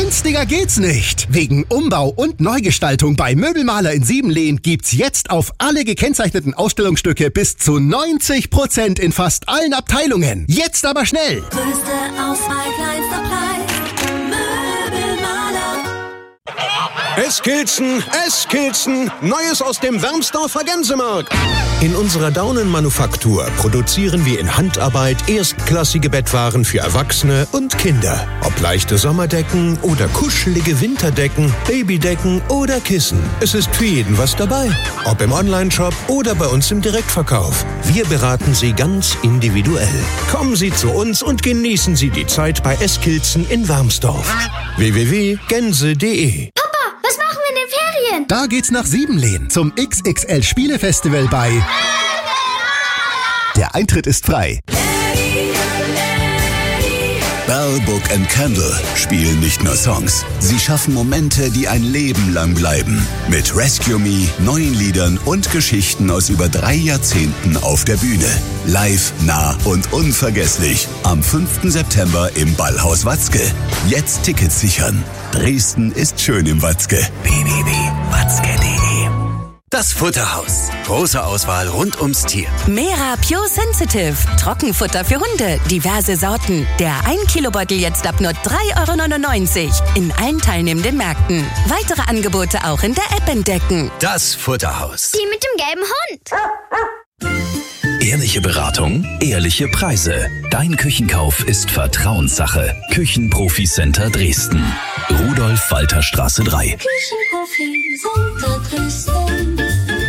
Günstiger geht's nicht. Wegen Umbau und Neugestaltung bei Möbelmaler in Siebenlehn gibt's jetzt auf alle gekennzeichneten Ausstellungsstücke bis zu 90% in fast allen Abteilungen. Jetzt aber schnell! Größte Auswahl, kleinster Preis. Möbelmaler. Eskilzen, Neues aus dem Wermsdorfer Gänsemarkt. In unserer Daunenmanufaktur produzieren wir in Handarbeit erstklassige Bettwaren für Erwachsene und Kinder. Ob leichte Sommerdecken oder kuschelige Winterdecken, Babydecken oder Kissen. Es ist für jeden was dabei. Ob im Onlineshop oder bei uns im Direktverkauf. Wir beraten Sie ganz individuell. Kommen Sie zu uns und genießen Sie die Zeit bei Eskilzen in Wermsdorf. www.gänse.de. Was machen wir in den Ferien? Da geht's nach Siebenlehn zum XXL Spielefestival bei... Der Eintritt ist frei. Bell Book & Candle spielen nicht nur Songs. Sie schaffen Momente, die ein Leben lang bleiben. Mit Rescue Me, neuen Liedern und Geschichten aus über 3 Jahrzehnten auf der Bühne. Live, nah und unvergesslich. Am 5. September im Ballhaus Watzke. Jetzt Tickets sichern. Dresden ist schön im Watzke. www.watzke.de. Das Futterhaus. Große Auswahl rund ums Tier. Mera Pure Sensitive. Trockenfutter für Hunde. Diverse Sorten. Der 1-Kilo-Beutel jetzt ab nur 3,99 € in allen teilnehmenden Märkten. Weitere Angebote auch in der App entdecken. Das Futterhaus. Die mit dem gelben Hund. Ehrliche Beratung, ehrliche Preise. Dein Küchenkauf ist Vertrauenssache. Küchenprofi-Center Dresden. Rudolf-Walter-Straße 3. Küchenprofi Center Dresden.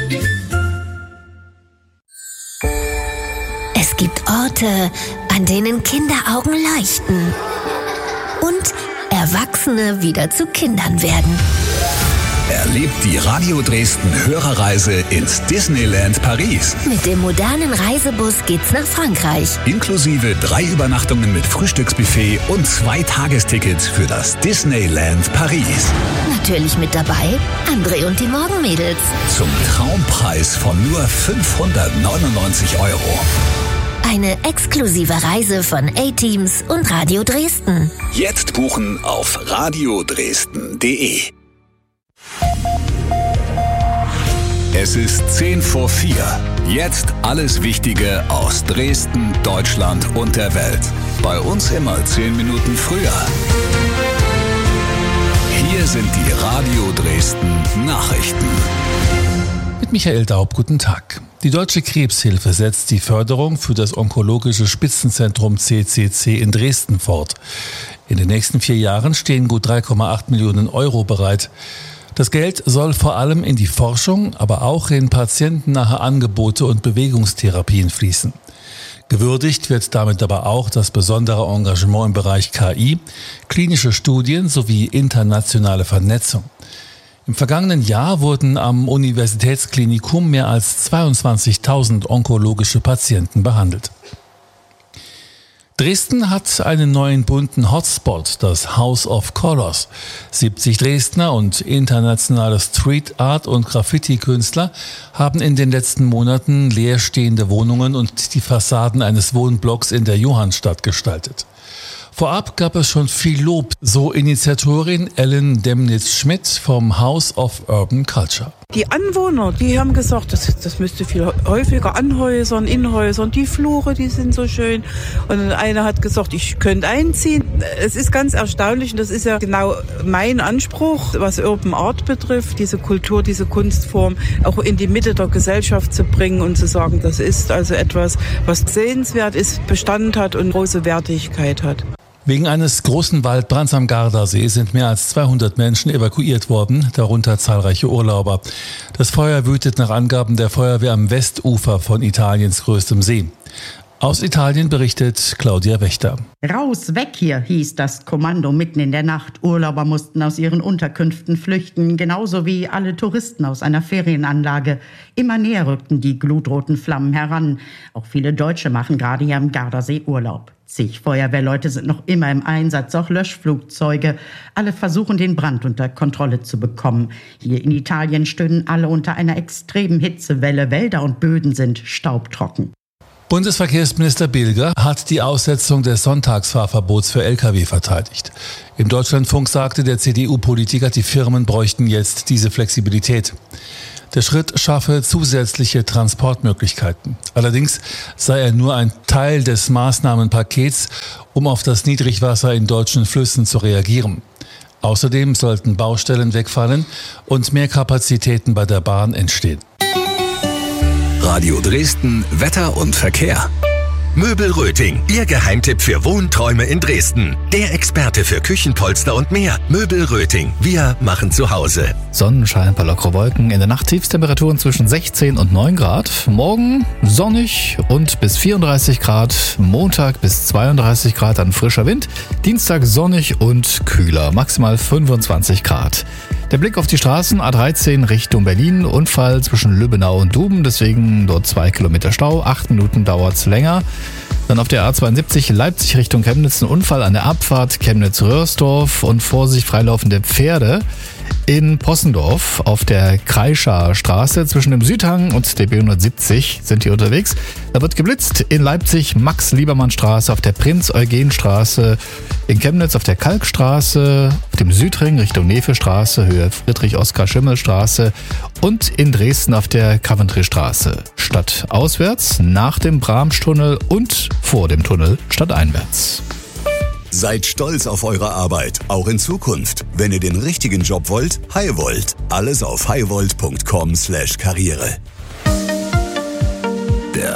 Es gibt Orte, an denen Kinderaugen leuchten und Erwachsene wieder zu Kindern werden. Erlebt die Radio Dresden Hörerreise ins Disneyland Paris. Mit dem modernen Reisebus geht's nach Frankreich. Inklusive 3 Übernachtungen mit Frühstücksbuffet und 2 Tagestickets für das Disneyland Paris. Natürlich mit dabei André und die Morgenmädels. Zum Traumpreis von nur 599 €. Eine exklusive Reise von A-Teams und Radio Dresden. Jetzt buchen auf radiodresden.de. Es ist 10 vor 4. Jetzt alles Wichtige aus Dresden, Deutschland und der Welt. Bei uns immer 10 Minuten früher. Hier sind die Radio Dresden Nachrichten. Mit Michael Daub, guten Tag. Die Deutsche Krebshilfe setzt die Förderung für das onkologische Spitzenzentrum CCC in Dresden fort. In den nächsten 4 Jahren stehen gut 3,8 Millionen € bereit. Das Geld soll vor allem in die Forschung, aber auch in patientennahe Angebote und Bewegungstherapien fließen. Gewürdigt wird damit aber auch das besondere Engagement im Bereich KI, klinische Studien sowie internationale Vernetzung. Im vergangenen Jahr wurden am Universitätsklinikum mehr als 22.000 onkologische Patienten behandelt. Dresden hat einen neuen bunten Hotspot, das House of Colors. 70 Dresdner und internationale Street Art und Graffiti-Künstler haben in den letzten Monaten leerstehende Wohnungen und die Fassaden eines Wohnblocks in der Johannstadt gestaltet. Vorab gab es schon viel Lob, so Initiatorin Ellen Demnitz-Schmidt vom House of Urban Culture. Die Anwohner, die haben gesagt, das müsste viel häufiger anhäusern, in Häusern. Die Flure, die sind so schön. Und einer hat gesagt, ich könnte einziehen. Es ist ganz erstaunlich und das ist ja genau mein Anspruch, was Urban Art betrifft, diese Kultur, diese Kunstform auch in die Mitte der Gesellschaft zu bringen und zu sagen, das ist also etwas, was sehenswert ist, Bestand hat und große Wertigkeit hat. Wegen eines großen Waldbrands am Gardasee sind mehr als 200 Menschen evakuiert worden, darunter zahlreiche Urlauber. Das Feuer wütet nach Angaben der Feuerwehr am Westufer von Italiens größtem See. Aus Italien berichtet Claudia Wächter. Raus, weg hier, hieß das Kommando mitten in der Nacht. Urlauber mussten aus ihren Unterkünften flüchten, genauso wie alle Touristen aus einer Ferienanlage. Immer näher rückten die glutroten Flammen heran. Auch viele Deutsche machen gerade hier am Gardasee Urlaub. Zig Feuerwehrleute sind noch immer im Einsatz, auch Löschflugzeuge. Alle versuchen, den Brand unter Kontrolle zu bekommen. Hier in Italien stöhnen alle unter einer extremen Hitzewelle. Wälder und Böden sind staubtrocken. Bundesverkehrsminister Bilger hat die Aussetzung des Sonntagsfahrverbots für Lkw verteidigt. Im Deutschlandfunk sagte der CDU-Politiker, die Firmen bräuchten jetzt diese Flexibilität. Der Schritt schaffe zusätzliche Transportmöglichkeiten. Allerdings sei er nur ein Teil des Maßnahmenpakets, um auf das Niedrigwasser in deutschen Flüssen zu reagieren. Außerdem sollten Baustellen wegfallen und mehr Kapazitäten bei der Bahn entstehen. Radio Dresden, Wetter und Verkehr. Möbel Röting, Ihr Geheimtipp für Wohnträume in Dresden. Der Experte für Küchenpolster und mehr. Möbel Röting, wir machen zu Hause. Sonnenschein, paar lockere Wolken. In der Nacht Tiefstemperaturen zwischen 16 und 9 Grad. Morgen sonnig und bis 34 Grad. Montag bis 32 Grad, dann frischer Wind. Dienstag sonnig und kühler, maximal 25 Grad. Der Blick auf die Straßen, A13 Richtung Berlin, Unfall zwischen Lübbenau und Duben, deswegen dort 2 Kilometer Stau, 8 Minuten dauert's länger. Dann auf der A72 Leipzig Richtung Chemnitz, ein Unfall an der Abfahrt Chemnitz-Röhrsdorf und Vorsicht freilaufende Pferde. In Possendorf auf der Kreischer Straße zwischen dem Südhang und der B170 sind die unterwegs. Da wird geblitzt. In Leipzig Max-Liebermann-Straße, auf der Prinz-Eugen-Straße, in Chemnitz auf der Kalkstraße, auf dem Südring Richtung Nefe-Straße, Höhe Friedrich-Oskar-Schimmel-Straße und in Dresden auf der Coventry-Straße. Stadtauswärts, nach dem Bramstunnel und vor dem Tunnel stadteinwärts. Seid stolz auf eure Arbeit, auch in Zukunft. Wenn ihr den richtigen Job wollt, Highvolt. Alles auf highvolt.com/Karriere.